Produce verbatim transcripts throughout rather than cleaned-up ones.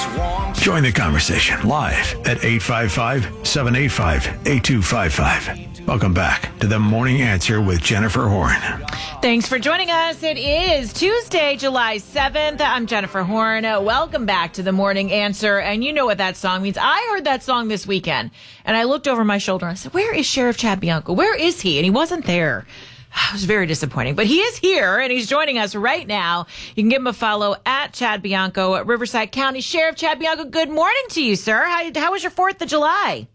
Join the conversation live at eight five five, seven eight five, eight two five five. Welcome back to The Morning Answer with Jennifer Horn. Thanks for joining us. It is Tuesday, July seventh. I'm Jennifer Horn. Uh, welcome back to The Morning Answer. And you know what that song means. I heard that song this weekend, and I looked over my shoulder and I said, where is Sheriff Chad Bianco? Where is he? And he wasn't there. It was very disappointing, but he is here and he's joining us right now. You can give him a follow at Chad Bianco at Riverside County. Sheriff Chad Bianco, good morning to you, sir. How, how was your fourth of July?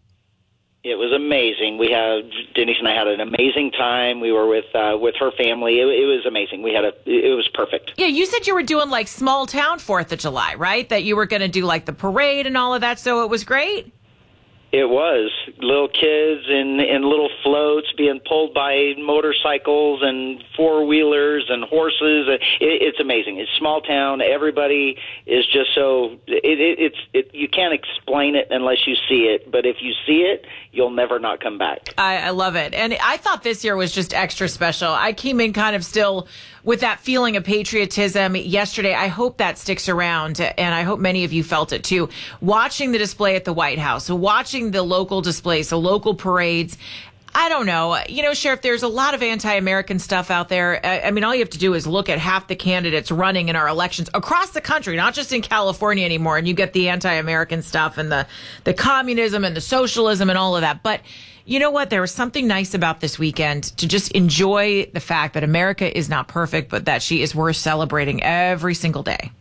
It was amazing. We had Denise and I had an amazing time. We were with uh, with her family. It, it was amazing. We had a. It was perfect. Yeah, you said you were doing like small town Fourth of July, right? That you were going to do like the parade and all of that. So it was great. It was little kids in in little floats being pulled by motorcycles and four wheelers and horses. It, it's amazing. It's small town. Everybody is just so. It, it, it's it, you can't explain it unless you see it. But if you see it, you'll never not come back. I, I love it, and I thought this year was just extra special. I came in kind of still with that feeling of patriotism yesterday. I hope that sticks around, and I hope many of you felt it too. Watching the display at the White House, watching the local displays, the local parades. I don't know. You know, Sheriff, there's a lot of anti-American stuff out there. I, I mean, all you have to do is look at half the candidates running in our elections across the country, not just in California anymore, and you get the anti-American stuff and the, the communism and the socialism and all of that. But you know what? There was something nice about this weekend to just enjoy the fact that America is not perfect, but that she is worth celebrating every single day.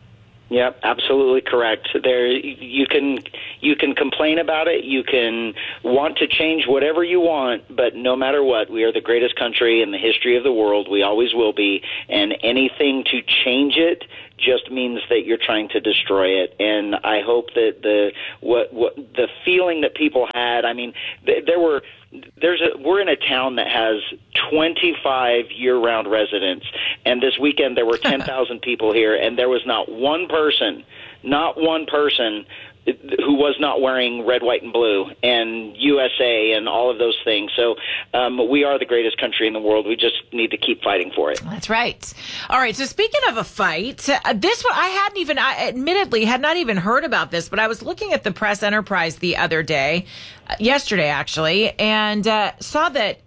Yep, absolutely correct. There, you can you can complain about it. You can want to change whatever you want, but no matter what, we are the greatest country in the history of the world. We always will be, and anything to change it just means that you're trying to destroy it. And I hope that the what, what the feeling that people had. I mean, th- there were. There's a, we're in a town that has twenty-five year-round residents, and this weekend there were ten thousand people here, and there was not one person, not one person who was not wearing red, white, and blue, and U S A and all of those things. So um, we are the greatest country in the world. We just need to keep fighting for it. That's right. All right, so speaking of a fight, uh, this one, I hadn't even, I admittedly had not even heard about this, but I was looking at the Press Enterprise the other day, uh, yesterday actually, and uh, saw that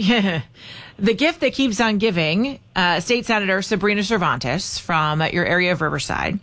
the gift that keeps on giving, uh, State Senator Sabrina Cervantes from uh, your area of Riverside,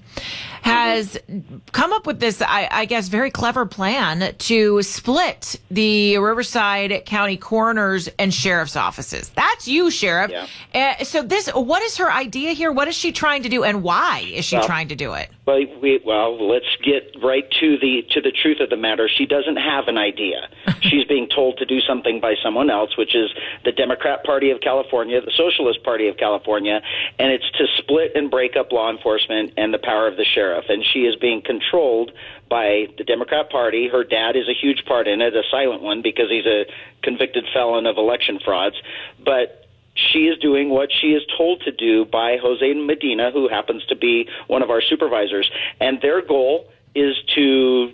has come up with this, I, I guess, very clever plan to split the Riverside County coroners and sheriff's offices. That's you, Sheriff. Yeah. Uh, so this, what is her idea here? What is she trying to do, and why is she well, trying to do it? Well, we, well, let's get right to the to the truth of the matter. She doesn't have an idea. She's being told to do something by someone else, which is the Democrat Party of California, the Socialist Party of California, and it's to split and break up law enforcement and the power of the sheriff. And she is being controlled by the Democrat Party. Her dad is a huge part in it, a silent one because he's a convicted felon of election frauds. But she is doing what she is told to do by Jose Medina, who happens to be one of our supervisors. And their goal is to,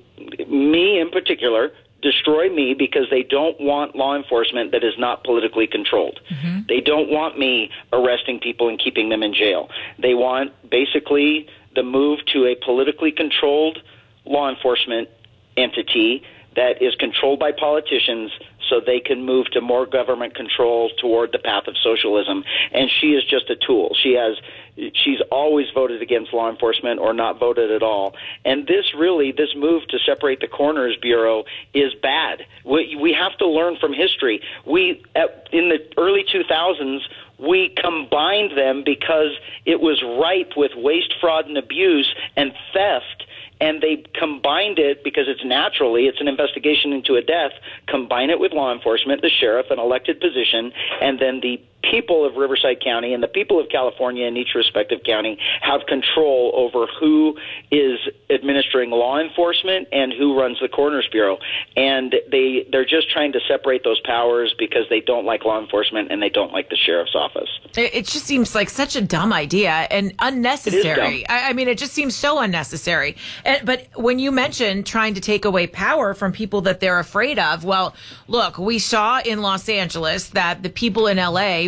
me in particular, destroy me because they don't want law enforcement that is not politically controlled. Mm-hmm. They don't want me arresting people and keeping them in jail. They want basically the move to a politically controlled law enforcement entity that is controlled by politicians so they can move to more government control toward the path of socialism. And she is just a tool. She has, she's always voted against law enforcement or not voted at all. And this really, this move to separate the Coroners Bureau is bad. We, we have to learn from history. We, at, in the early two thousands, we combined them because it was ripe with waste, fraud, and abuse and theft, and they combined it because it's naturally, it's an investigation into a death, combine it with law enforcement, the sheriff, an elected position, and then the people of Riverside County and the people of California in each respective county have control over who is administering law enforcement and who runs the Coroners Bureau. And they, they're just trying to separate those powers because they don't like law enforcement and they don't like the sheriff's office. It just seems like such a dumb idea and unnecessary. I, I mean, it just seems so unnecessary. And, but when you mention trying to take away power from people that they're afraid of, well, look, we saw in Los Angeles that the people in L A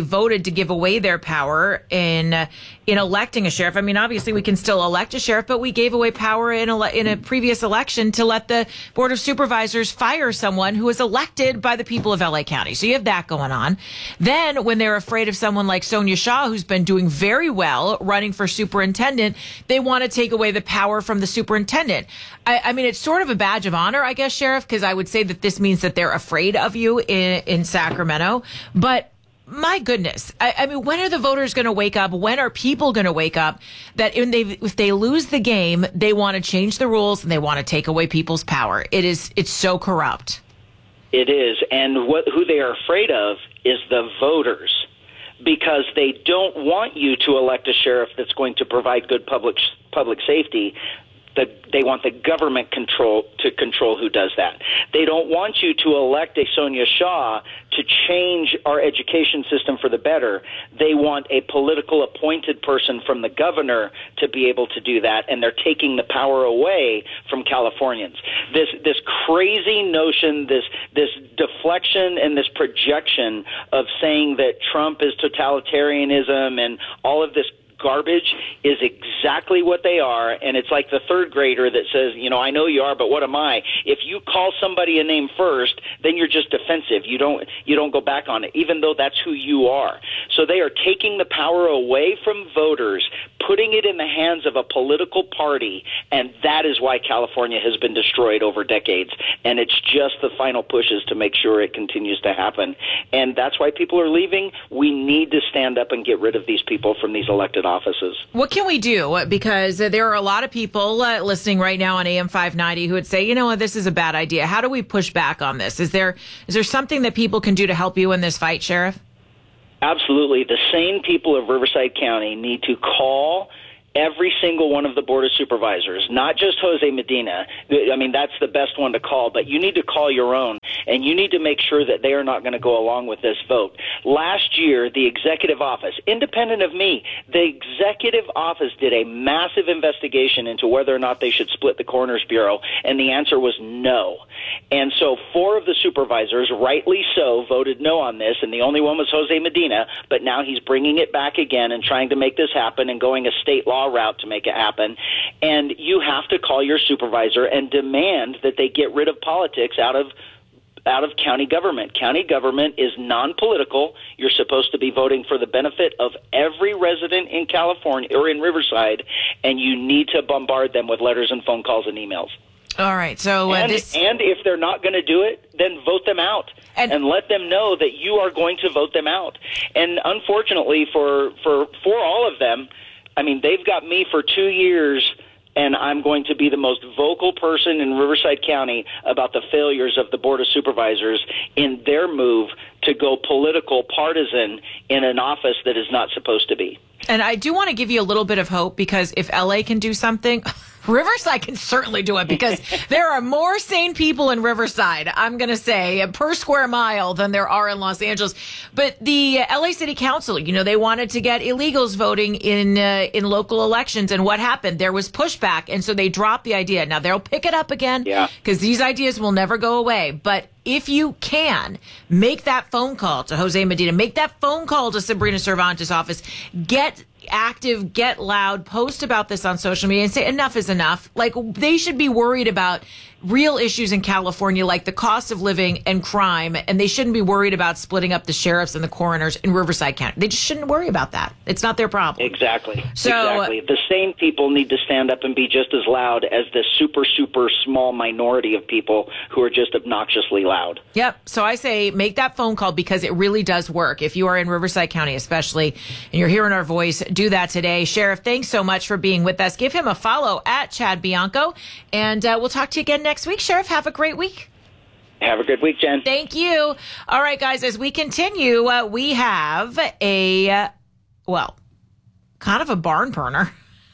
voted to give away their power in uh, in electing a sheriff. I mean, obviously we can still elect a sheriff, but we gave away power in a, in a previous election to let the Board of Supervisors fire someone who was elected by the people of L A County. So you have that going on. Then when they're afraid of someone like Sonia Shaw, who's been doing very well running for superintendent, they want to take away the power from the superintendent. I, I mean, it's sort of a badge of honor, I guess, Sheriff, because I would say that this means that they're afraid of you in, in Sacramento. But my goodness, I, I mean, when are the voters going to wake up? When are people going to wake up that if they, if they lose the game, they want to change the rules and they want to take away people's power? It is, it's so corrupt. It is. And what, who they are afraid of is the voters, because they don't want you to elect a sheriff that's going to provide good public public safety. The, they want the government control to control who does that. They don't want you to elect a Sonia Shaw to change our education system for the better. They want a political appointed person from the governor to be able to do that, and they're taking the power away from Californians. This this crazy notion, this this deflection and this projection of saying that Trump is totalitarianism and all of this garbage is exactly what they are, and it's like the third grader that says, you know, I know you are, but what am I? If you call somebody a name first, then you're just defensive. You don't you don't go back on it, even though that's who you are. So they are taking the power away from voters, putting it in the hands of a political party, and that is why California has been destroyed over decades, and it's just the final pushes to make sure it continues to happen. And that's why people are leaving. We need to stand up and get rid of these people from these elected offices. What can we do? Because there are a lot of people uh, listening right now on A M five ninety who would say, you know what, this is a bad idea. How do we push back on this? Is there is there something that people can do to help you in this fight, Sheriff? Absolutely. The sane people of Riverside County need to call every single one of the Board of Supervisors, not just Jose Medina. I mean, that's the best one to call, but you need to call your own, and you need to make sure that they are not going to go along with this vote. Last year, the executive office, independent of me, the executive office did a massive investigation into whether or not they should split the Coroner's Bureau, and the answer was no. And so four of the supervisors, rightly so, voted no on this, and the only one was Jose Medina, but now he's bringing it back again and trying to make this happen and going a state law route to make it happen. And you have to call your supervisor and demand that they get rid of politics out of out of county government. County government is non-political. You're supposed to be voting for the benefit of every resident in California or in Riverside, and you need to bombard them with letters and phone calls and emails. All right. So uh, and, this... and if they're not going to do it, then vote them out and, and let them know that you are going to vote them out. And unfortunately for, for, for all of them, I mean, they've got me for two years, and I'm going to be the most vocal person in Riverside County about the failures of the Board of Supervisors in their move to go political, partisan in an office that is not supposed to be. And I do want to give you a little bit of hope, because if L A can do something, Riverside can certainly do it, because there are more sane people in Riverside, I'm going to say, per square mile than there are in Los Angeles. But the L A City Council, you know, they wanted to get illegals voting in uh, in local elections. And what happened? There was pushback. And so they dropped the idea. Now they'll pick it up again, yeah, because these ideas will never go away. But if you can, make that phone call to Jose Medina, make that phone call to Sabrina Cervantes' office, get active, get loud, post about this on social media and say enough is enough. Like, they should be worried about real issues in California, like the cost of living and crime, and they shouldn't be worried about splitting up the sheriffs and the coroners in Riverside County. They just shouldn't worry about that. It's not their problem. Exactly. So, exactly. The same people need to stand up and be just as loud as the super, super small minority of people who are just obnoxiously loud. Yep. So I say make that phone call, because it really does work. If you are in Riverside County especially, and you're hearing our voice, do that today. Sheriff, thanks so much for being with us. Give him a follow at Chad Bianco, and uh, we'll talk to you again next week. Sheriff, have a great week. Have a good week, Jen. Thank you. All right, guys, as we continue, uh, we have a, uh, well, kind of a barn burner.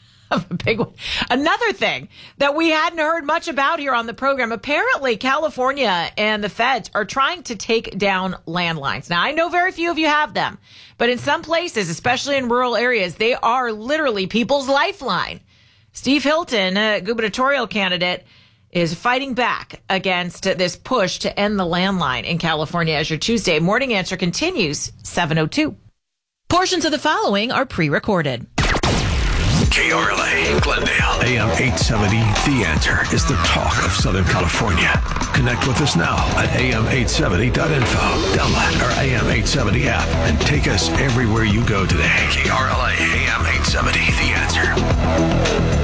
A big one. Another thing that we hadn't heard much about here on the program. Apparently, California and the feds are trying to take down landlines. Now, I know very few of you have them, but in some places, especially in rural areas, they are literally people's lifeline. Steve Hilton, a gubernatorial candidate, is fighting back against this push to end the landline in California. As your Tuesday Morning Answer continues, seven oh two. Portions of the following are pre-recorded. K R L A, Glendale, A M eight seventy, The Answer is the talk of Southern California. Connect with us now at A M eight seventy dot info. Download our A M eight seventy app and take us everywhere you go today. K R L A, A M eight seventy, The Answer.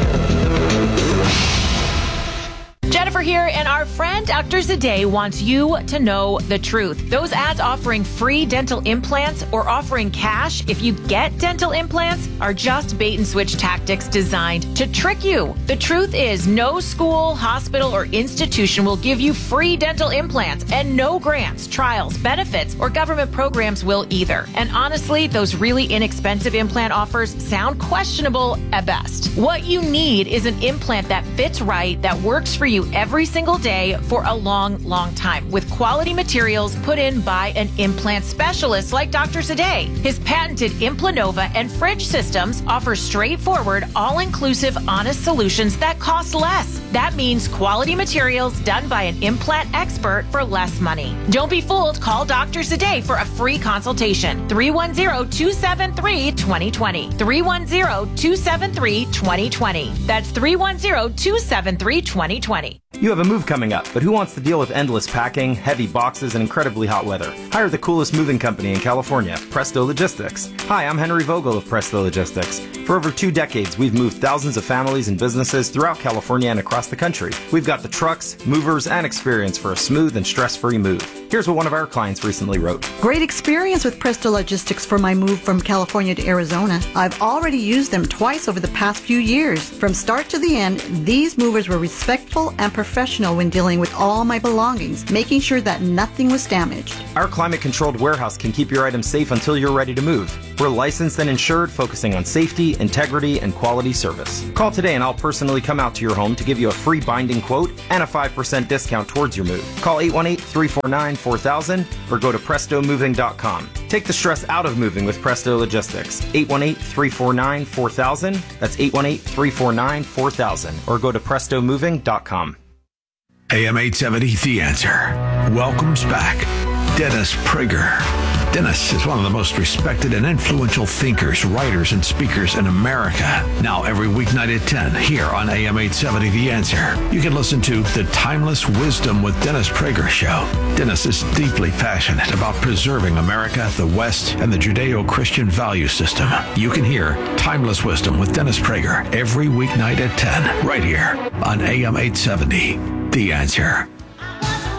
Jennifer here, and our friend Doctor Zade wants you to know the truth. Those ads offering free dental implants or offering cash if you get dental implants are just bait and switch tactics designed to trick you. The truth is, no school, hospital, or institution will give you free dental implants, and no grants, trials, benefits, or government programs will either. And honestly, those really inexpensive implant offers sound questionable at best. What you need is an implant that fits right, that works for you every single day for a long, long time, with quality materials put in by an implant specialist like Doctor Zade. His patented Implanova and Fridge systems offer straightforward, all-inclusive, honest solutions that cost less. That means quality materials done by an implant expert for less money. Don't be fooled. Call Doctor Zade for a free consultation. three one zero, two seven three, two zero two zero. three one zero, two seven three, two zero two zero. That's three one zero, two seven three, two zero two zero. You have a move coming up, but who wants to deal with endless packing, heavy boxes, and incredibly hot weather? Hire the coolest moving company in California, Presto Logistics. Hi, I'm Henry Vogel of Presto Logistics. For over two decades, we've moved thousands of families and businesses throughout California and across the country. We've got the trucks, movers, and experience for a smooth and stress-free move. Here's what one of our clients recently wrote. Great experience with Presto Logistics for my move from California to Arizona. I've already used them twice over the past few years. From start to the end, these movers were respectful and professional when dealing with all my belongings, making sure that nothing was damaged. Our climate-controlled warehouse can keep your items safe until you're ready to move. We're licensed and insured, focusing on safety, integrity, and quality service. Call today and I'll personally come out to your home to give you a free binding quote and a five percent discount towards your move. Call eight one eight, three four nine, four thousand or go to presto moving dot com. Take the stress out of moving with Presto Logistics. eight one eight, three four nine, four thousand. That's eight one eight, three four nine, four thousand or go to presto moving dot com. A M eight seventy, The Answer welcomes back Dennis Prager. Dennis is one of the most respected and influential thinkers, writers, and speakers in America. Now every weeknight at ten here on A M eight seventy, The Answer, you can listen to The Timeless Wisdom with Dennis Prager show. Dennis is deeply passionate about preserving America, the West, and the Judeo-Christian value system. You can hear Timeless Wisdom with Dennis Prager every weeknight at ten right here on A M eight seventy, The Answer.